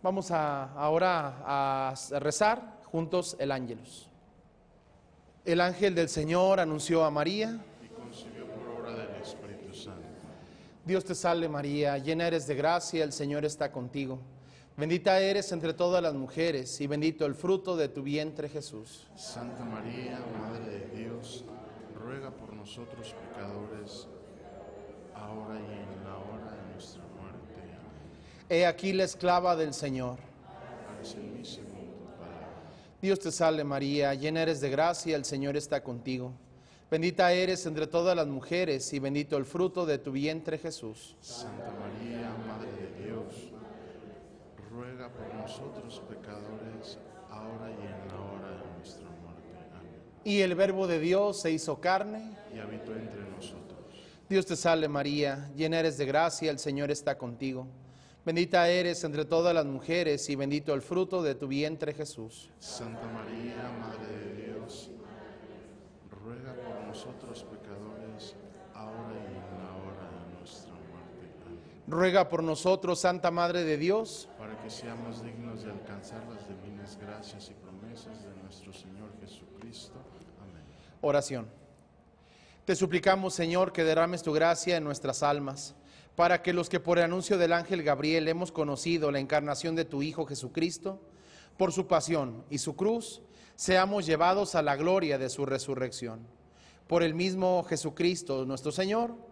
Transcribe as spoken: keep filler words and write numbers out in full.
Vamos a, ahora a rezar juntos el Ángelus. El ángel del Señor anunció a María. Y concibió por obra del Espíritu Santo. Dios te salve María, llena eres de gracia, el Señor está contigo. Bendita eres entre todas las mujeres y bendito el fruto de tu vientre Jesús. Santa María, Madre de Dios, ruega por nosotros pecadores, ahora y en la hora de nuestra muerte. Amén. He aquí la esclava del Señor. Hágase en mí según tu palabra. Dios te salve María, llena eres de gracia, el Señor está contigo. Bendita eres entre todas las mujeres y bendito el fruto de tu vientre Jesús. Santa María, Madre de Dios, ruega por nosotros pecadores, ahora y en la hora de nuestra muerte. Amén. Y el Verbo de Dios se hizo carne. Y habitó entre nosotros. Dios te salve María, llena eres de gracia, el Señor está contigo. Bendita eres entre todas las mujeres y bendito el fruto de tu vientre Jesús. Santa María, Madre de Dios, ruega por nosotros pecadores, ahora y en la hora de nuestra muerte. Amén. Ruega por nosotros, Santa Madre de Dios, Para que seamos dignos de alcanzar las divinas gracias y promesas de nuestro Señor Jesucristo. Amén. oración. Te suplicamos, Señor, que derrames tu gracia en nuestras almas, para que los que por el anuncio del ángel Gabriel hemos conocido la encarnación de tu Hijo Jesucristo, por su pasión y su cruz, seamos llevados a la gloria de su resurrección. Por el mismo Jesucristo, nuestro Señor.